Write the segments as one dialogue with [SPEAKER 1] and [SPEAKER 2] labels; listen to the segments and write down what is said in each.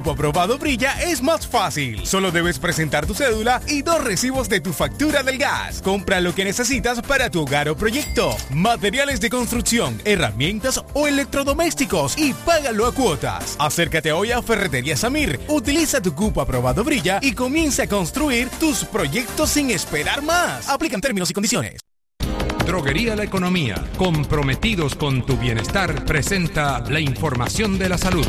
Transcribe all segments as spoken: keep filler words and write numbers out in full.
[SPEAKER 1] Cupo Aprobado Brilla es más fácil. Solo debes presentar tu cédula y dos recibos de tu factura del gas. Compra lo que necesitas para tu hogar o proyecto. Materiales de construcción, herramientas o electrodomésticos y págalo a cuotas. Acércate hoy a Ferretería Samir. Utiliza tu Cupo Aprobado Brilla y comienza a construir tus proyectos sin esperar más. Aplican términos y condiciones.
[SPEAKER 2] Droguería La Economía, comprometidos con tu bienestar, presenta la información de la salud.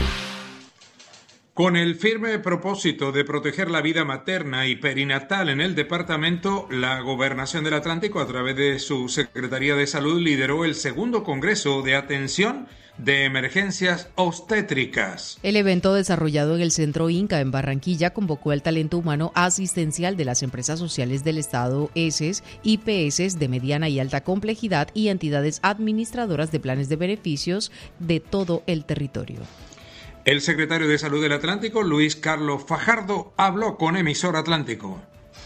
[SPEAKER 3] Con el firme propósito de proteger la vida materna y perinatal en el departamento, la Gobernación del Atlántico, a través de su Secretaría de Salud, lideró el segundo Congreso de Atención de Emergencias Obstétricas.
[SPEAKER 4] El evento, desarrollado en el Centro Inca en Barranquilla, convocó al talento humano asistencial de las empresas sociales del Estado, E S Es, I P Es de mediana y alta complejidad y entidades administradoras de planes de beneficios de todo el territorio.
[SPEAKER 3] El secretario de Salud del Atlántico, Luis Carlos Fajardo, habló con Emisor Atlántico.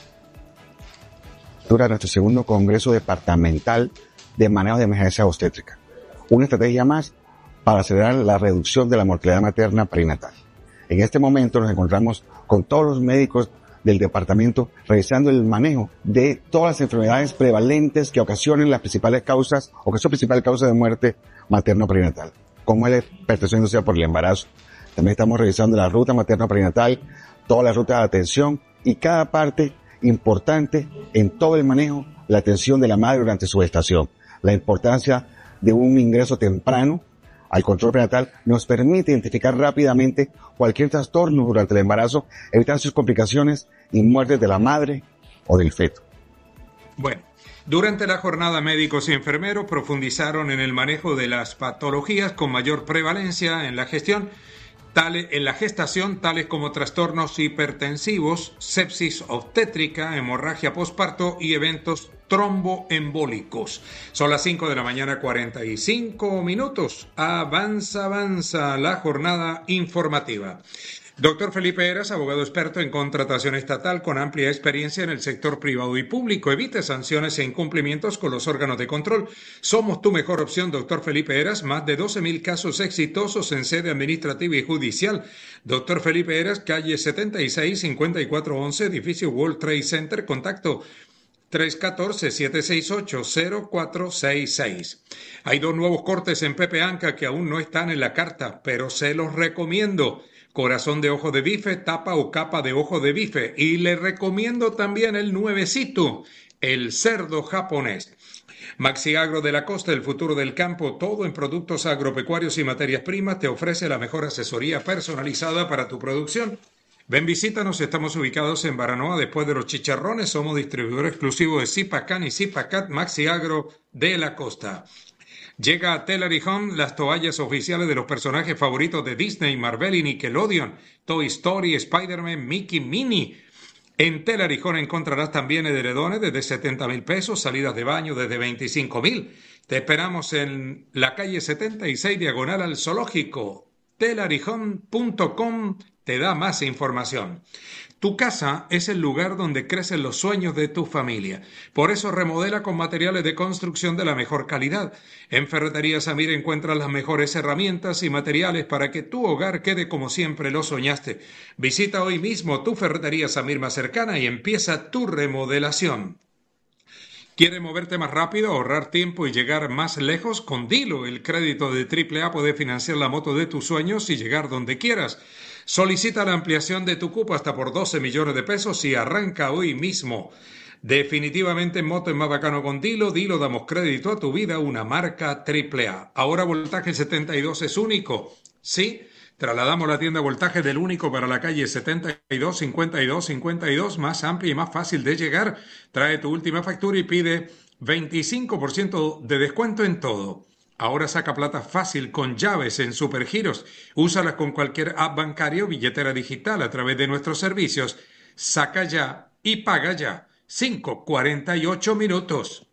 [SPEAKER 5] Durante nuestro segundo Congreso Departamental de Manejo de Emergencia Obstétrica, una estrategia más para acelerar la reducción de la mortalidad materna perinatal. En este momento nos encontramos con todos los médicos del departamento realizando el manejo de todas las enfermedades prevalentes que ocasionen las principales causas o que son principales causas de muerte materno-perinatal, como es la hipertensión inducida por el embarazo. También estamos revisando la ruta materno-perinatal, toda la ruta de atención y cada parte importante en todo el manejo, la atención de la madre durante su gestación. La importancia de un ingreso temprano al control prenatal nos permite identificar rápidamente cualquier trastorno durante el embarazo, evitar sus complicaciones y muertes de la madre o del feto.
[SPEAKER 3] Bueno, durante la jornada, médicos y enfermeros profundizaron en el manejo de las patologías con mayor prevalencia en la gestión, tales, en la gestación, tales como trastornos hipertensivos, sepsis obstétrica, hemorragia posparto y eventos tromboembólicos. Son las cinco de la mañana, cuarenta y cinco minutos. Avanza, avanza la jornada informativa. Doctor Felipe Heras, abogado experto en contratación estatal con amplia experiencia en el sector privado y público. Evite sanciones e incumplimientos con los órganos de control. Somos tu mejor opción, doctor Felipe Heras. Más de doce mil casos exitosos en sede administrativa y judicial. Doctor Felipe Heras, calle setenta y seis, cincuenta y cuatro once, edificio World Trade Center. Contacto tres uno cuatro, siete seis ocho, cero cuatro seis seis. Hay dos nuevos cortes en Pepe Anca que aún no están en la carta, pero se los recomiendo. Corazón de ojo de bife, tapa o capa de ojo de bife. Y le recomiendo también el nuevecito, el cerdo japonés. Maxi Agro de la Costa, el futuro del campo, todo en productos agropecuarios y materias primas, te ofrece la mejor asesoría personalizada para tu producción. Ven, visítanos, estamos ubicados en Baranoa, después de los Chicharrones, somos distribuidor exclusivo de Zipacan y Zipacat, Maxi Agro de la Costa. Llega a Tellery Home las toallas oficiales de los personajes favoritos de Disney, Marvel y Nickelodeon, Toy Story, Spider-Man, Mickey, Minnie. En Tellery Home encontrarás también edredones desde setenta mil pesos, salidas de baño desde veinticinco mil. Te esperamos en la calle setenta y seis, diagonal al zoológico. tellery home punto com te da más información. Tu casa es el lugar donde crecen los sueños de tu familia. Por eso remodela con materiales de construcción de la mejor calidad. En Ferretería Samir encuentras las mejores herramientas y materiales para que tu hogar quede como siempre lo soñaste. Visita hoy mismo tu Ferretería Samir más cercana y empieza tu remodelación. ¿Quieres moverte más rápido, ahorrar tiempo y llegar más lejos? Con Dilo, el crédito de triple A puede financiar la moto de tus sueños y llegar donde quieras. Solicita la ampliación de tu cupo hasta por doce millones de pesos y arranca hoy mismo. Definitivamente moto es más bacano con Dilo. Dilo, damos crédito a tu vida, una marca triple A. Ahora voltaje setenta y dos es único. Sí, trasladamos la tienda voltaje del único para la calle setenta y dos, cincuenta y dos, cincuenta y dos, más amplia y más fácil de llegar. Trae tu última factura y pide veinticinco por ciento de descuento en todo. Ahora saca plata fácil con llaves en Supergiros. Úsalas con cualquier app bancaria o billetera digital a través de nuestros servicios. Saca ya y paga ya. cinco cuarenta y ocho minutos.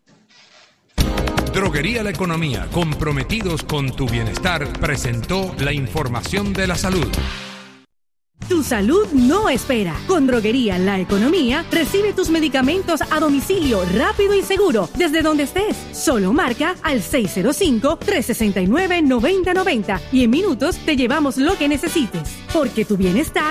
[SPEAKER 2] Droguería La Economía, comprometidos con tu bienestar, presentó la información de la salud.
[SPEAKER 6] Tu salud no espera. Con Droguería La Economía, recibe tus medicamentos a domicilio rápido y seguro desde donde estés. Solo marca al seis cero cinco, tres seis nueve, nueve cero nueve cero y en minutos te llevamos lo que necesites. Porque tu bienestar